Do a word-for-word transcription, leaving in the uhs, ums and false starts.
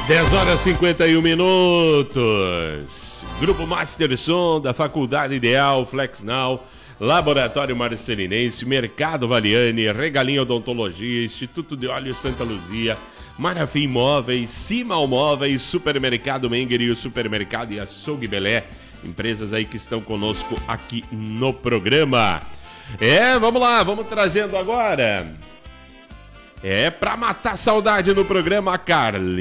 dez horas e cinquenta e um minutos. Grupo Master Som da Faculdade Ideal, FlexNow, Laboratório Marcelinense, Mercado Valiani, Regalinho Odontologia, Instituto de Olhos Santa Luzia, Marafim Móveis, Simal Móveis, Supermercado Menger e o Supermercado e Açougue Belé. Empresas aí que estão conosco aqui no programa. É, vamos lá, vamos trazendo agora. É, pra matar saudade no programa, Carly.